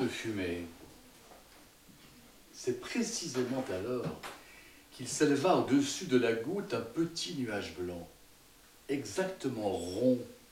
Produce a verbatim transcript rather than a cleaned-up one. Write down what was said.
de fumée. C'est précisément alors qu'il s'éleva au-dessus de la goutte un petit nuage blanc, exactement rond